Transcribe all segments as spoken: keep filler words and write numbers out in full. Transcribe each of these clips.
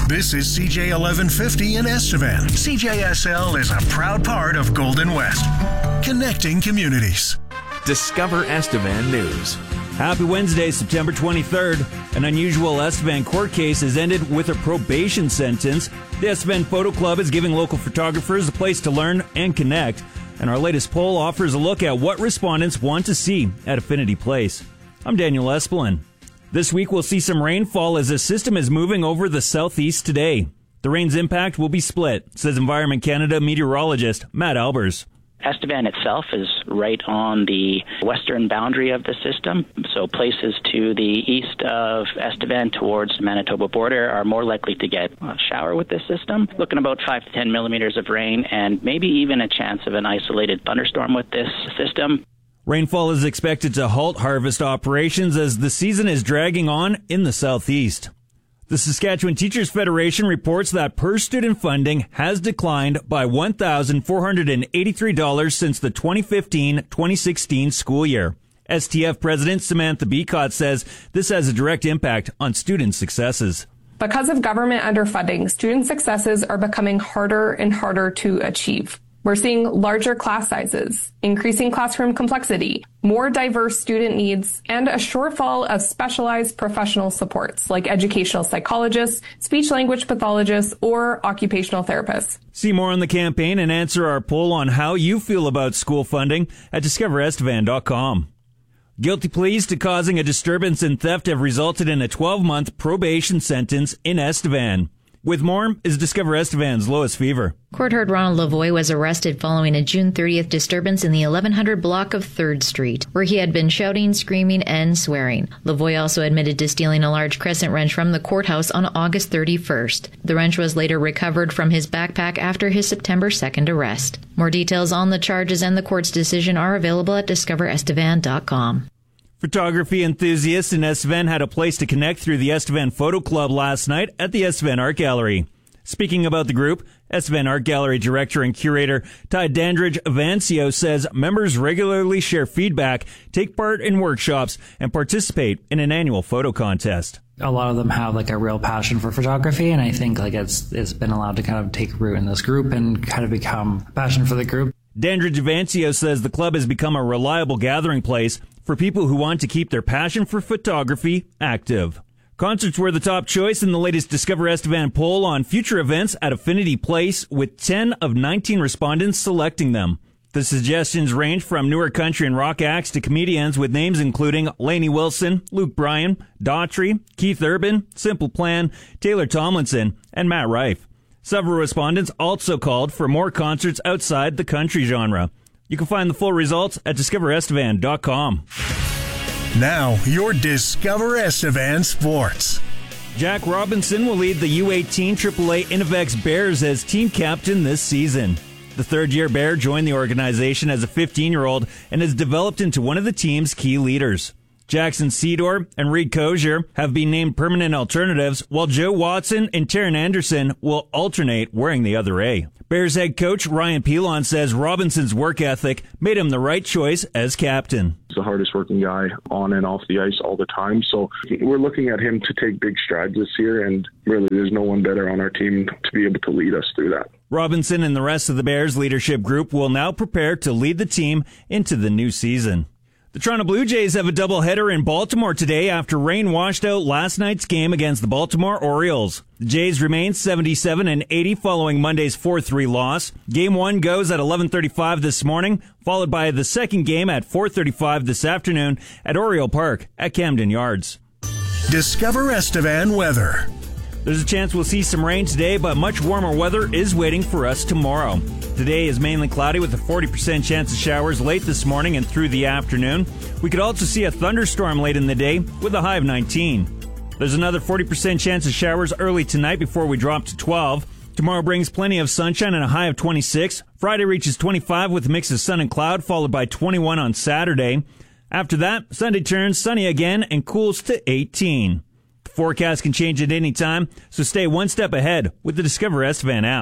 This is C J eleven fifty in Estevan. C J S L is a proud part of Golden West, connecting communities. Discover Estevan News. Happy Wednesday, September twenty-third. An unusual Estevan court case has ended with a probation sentence. The Estevan Photo Club is giving local photographers a place to learn and connect. And our latest poll offers a look at what respondents want to see at Affinity Place. I'm Daniel Espelin. This week we'll see some rainfall as a system is moving over the southeast today. The rain's impact will be split, says Environment Canada meteorologist Matt Albers. Estevan itself is right on the western boundary of the system, so places to the east of Estevan towards the Manitoba border are more likely to get a shower with this system. Looking about five to ten millimeters of rain and maybe even a chance of an isolated thunderstorm with this system. Rainfall is expected to halt harvest operations as the season is dragging on in the southeast. The Saskatchewan Teachers Federation reports that per-student funding has declined by one thousand four hundred eighty-three dollars since the twenty fifteen twenty sixteen school year. S T F President Samantha Beacott says this has a direct impact on student successes. Because of government underfunding, student successes are becoming harder and harder to achieve. We're seeing larger class sizes, increasing classroom complexity, more diverse student needs, and a shortfall of specialized professional supports like educational psychologists, speech-language pathologists, or occupational therapists. See more on the campaign and answer our poll on how you feel about school funding at discover estevan dot com. Guilty pleas to causing a disturbance and theft have resulted in a twelve-month probation sentence in Estevan. With more is Discover Estevan's Lois Fever. Court heard Ronald Lavoie was arrested following a June thirtieth disturbance in the eleven hundred block of third Street, where he had been shouting, screaming, and swearing. Lavoie also admitted to stealing a large crescent wrench from the courthouse on August thirty-first. The wrench was later recovered from his backpack after his September second arrest. More details on the charges and the court's decision are available at discover estevan dot com. Photography enthusiasts in Estevan had a place to connect through the Estevan Photo Club last night at the Estevan Art Gallery. Speaking about the group, Estevan Art Gallery director and curator Ty Dandridge Avancio says members regularly share feedback, take part in workshops, and participate in an annual photo contest. A lot of them have like a real passion for photography, and I think like it's it's been allowed to kind of take root in this group and kind of become a passion for the group. Dandridge Avancio says the club has become a reliable gathering place for people who want to keep their passion for photography active. Concerts were the top choice in the latest Discover Estevan poll on future events at Affinity Place, with ten of nineteen respondents selecting them. The suggestions range from newer country and rock acts to comedians with names including Lainey Wilson, Luke Bryan, Daughtry, Keith Urban, Simple Plan, Taylor Tomlinson, and Matt Rife. Several respondents also called for more concerts outside the country genre. You can find the full results at discover estevan dot com. Now, your Discover Estevan Sports. Jack Robinson will lead the U eighteen triple A Innovex Bears as team captain this season. The third-year Bear joined the organization as a fifteen-year-old and has developed into one of the team's key leaders. Jackson Sedor and Reed Kozier have been named permanent alternatives, while Joe Watson and Taryn Anderson will alternate wearing the other A. Bears head coach Ryan Pilon says Robinson's work ethic made him the right choice as captain. He's the hardest working guy on and off the ice all the time, so we're looking at him to take big strides this year, and really there's no one better on our team to be able to lead us through that. Robinson and the rest of the Bears leadership group will now prepare to lead the team into the new season. The Toronto Blue Jays have a doubleheader in Baltimore today after rain washed out last night's game against the Baltimore Orioles. The Jays remain seventy-seven and eighty following Monday's four three loss. Game one goes at eleven thirty-five this morning, followed by the second game at four thirty-five this afternoon at Oriole Park at Camden Yards. Discover Estevan weather. There's a chance we'll see some rain today, but much warmer weather is waiting for us tomorrow. Today is mainly cloudy with a forty percent chance of showers late this morning and through the afternoon. We could also see a thunderstorm late in the day with a high of nineteen. There's another forty percent chance of showers early tonight before we drop to twelve. Tomorrow brings plenty of sunshine and a high of twenty-six. Friday reaches twenty-five with a mix of sun and cloud, followed by twenty-one on Saturday. After that, Sunday turns sunny again and cools to eighteen. The forecast can change at any time, so stay one step ahead with the Discover Estevan app.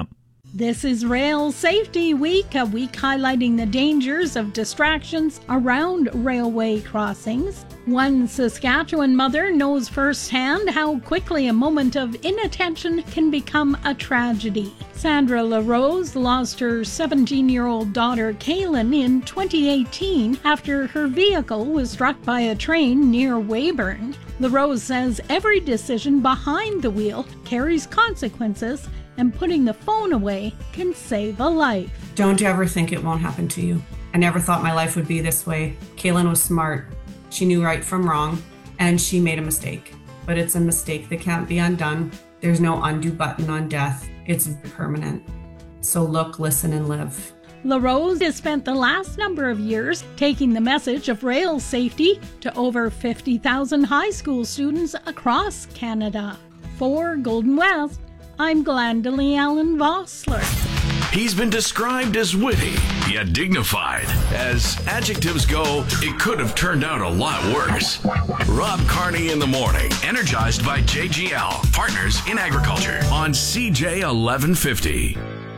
This is Rail Safety Week, a week highlighting the dangers of distractions around railway crossings. One Saskatchewan mother knows firsthand how quickly a moment of inattention can become a tragedy. Sandra LaRose lost her seventeen-year-old daughter Kaylin in twenty eighteen after her vehicle was struck by a train near Weyburn. LaRose says every decision behind the wheel carries consequences, and putting the phone away can save a life. Don't ever think it won't happen to you. I never thought my life would be this way. Kaylin was smart. She knew right from wrong, and she made a mistake. But it's a mistake that can't be undone. There's no undo button on death. It's permanent. So look, listen, and live. LaRose has spent the last number of years taking the message of rail safety to over fifty thousand high school students across Canada. For Golden West, I'm Glendalee Allen Vossler. He's been described as witty, yet dignified. As adjectives go, it could have turned out a lot worse. Rob Carney in the morning, energized by J G L, Partners in Agriculture, on C J eleven fifty.